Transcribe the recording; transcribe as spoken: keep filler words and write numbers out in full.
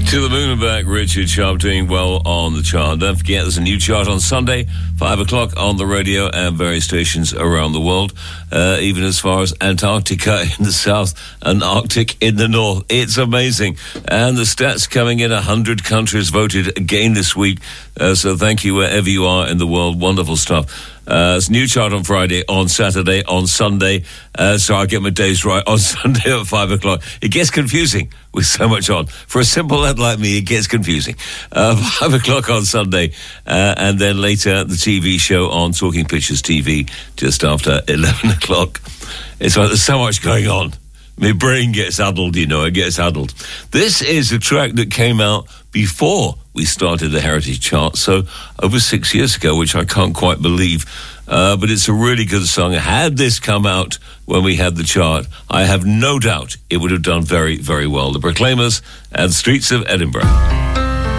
To the moon and back, Richard Sharp doing well on the chart. Don't forget, there's a new chart on Sunday, five o'clock on the radio and various stations around the world, uh, even as far as Antarctica in the south and Arctic in the north. It's amazing. And the stats coming in, one hundred countries voted again this week. Uh, so thank you wherever you are in the world. Wonderful stuff. Uh, it's a new chart on Friday, on Saturday, on Sunday. Uh, so I'll get my days right on Sunday at five o'clock. It gets confusing with so much on. For a simple lad like me, it gets confusing. Uh, five o'clock on Sunday. Uh, and then later, the T V show on Talking Pictures T V just after eleven o'clock. It's like there's so much going on. My brain gets addled, you know, it gets addled. This is a track that came out before we started the Heritage Chart, so over six years ago, which I can't quite believe. Uh, but it's a really good song. Had this come out when we had the chart, I have no doubt it would have done very, very well. The Proclaimers and Streets of Edinburgh.